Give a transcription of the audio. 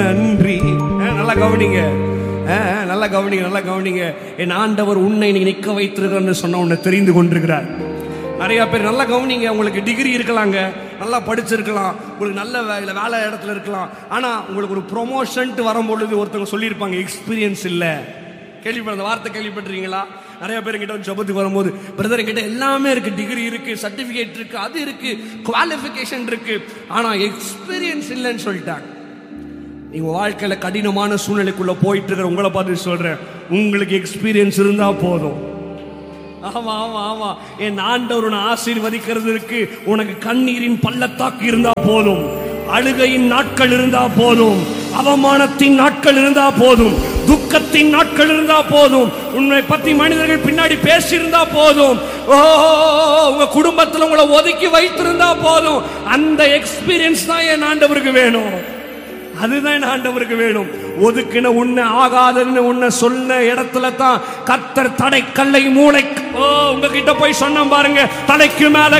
நன்றி. நல்லா கவனிங்க, நல்லா கவனிங்க, நல்லா கவனிங்க. என் ஆண்டவர் உன்னை நிற்க வைத்திருக்கிறான்னு சொன்ன உன்னை தெரிந்து கொண்டிருக்கிறார். நிறைய பேர் நல்லா கவனிங்க, உங்களுக்கு டிகிரி இருக்கலாங்க, நல்லா படிச்சிருக்கலாம், உங்களுக்கு நல்ல வேலை இடத்துல இருக்கலாம். ஆனா உங்களுக்கு ஒரு ப்ரொமோஷன் வரும்பொழுது ஒருத்தவங்க சொல்லியிருப்பாங்க எக்ஸ்பீரியன்ஸ் இல்லை. கேள்விப்பட்ட வார்த்தை கேள்விப்பட்டிருக்கீங்களா? நிறைய பேர் கிட்ட ஜபத்துக்கு வரும்போது, பிரதர் கிட்ட எல்லாமே இருக்கு, டிகிரி இருக்கு, சர்டிபிகேட் இருக்கு, அது இருக்கு, குவாலிஃபிகேஷன் இருக்கு, ஆனா எக்ஸ்பீரியன்ஸ் இல்லைன்னு சொல்லிட்டாங்க. நீங்க வாழ்க்கையில கடினமான சூழ்நிலைக்குள்ள போயிட்டு இருக்கிற உங்களை பார்த்து சொல்றேன், உங்களுக்கு எக்ஸ்பீரியன்ஸ் இருந்தா போதும். ஆமா ஆமா ஆமா, என் ஆண்டவர் உன்னை ஆசீர்வதிக்கிறதுக்கு உனக்கு கண்ணீரின் பள்ளத்தாக்கு இருந்தா போதும், அழுகையின் நாட்கள் இருந்தா போதும், அவமானத்தின் நாட்கள் இருந்தா போதும், துக்கத்தின் நாட்கள் இருந்தா போதும், உன்னை பத்தி மனிதர்கள் பின்னாடி பேசியிருந்தா போதும், உங்க குடும்பத்தில் உங்களை ஒதுக்கி வைத்திருந்தா போதும். அந்த எக்ஸ்பீரியன்ஸ் தான் என் ஆண்டவருக்கு வேணும். அதுதான் என் ஆண்டவருக்கு வேணும். ஒதுக்கின உன்னை ஆகாதுன்னு உன்னை சொன்ன இடத்துல தான் கர்த்தர் தடை கல்லை மூளை உங்ககிட்ட போய் சொன்ன பாருங்க, தலைக்கு மேல